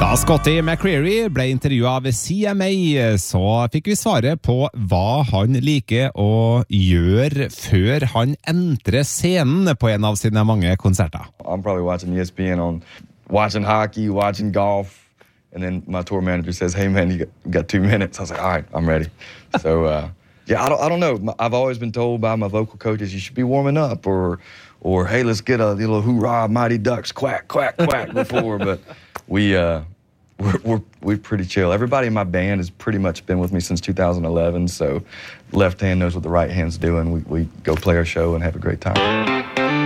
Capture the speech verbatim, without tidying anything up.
Da Scotty McCreery ble intervjuet av C M A, så fikk vi svaret på hva han liker å gjøre før han entrer scenen på en av sine mange konserter. I'm probably watching E S P N on watching hockey, watching golf, and then my tour manager says, "Hey man, you got, you got two minutes." I was like, "All right, I'm ready." So uh, yeah, I don't, I don't know. I've always been told by my vocal coaches, you should be warming up, or, or hey, let's get a little hoorah, Mighty Ducks, quack, quack, quack before. But we, uh, we're, we're, we're pretty chill. Everybody in my band has pretty much been with me since two thousand eleven, so left hand knows what the right hand's doing. We, we go play our show and have a great time.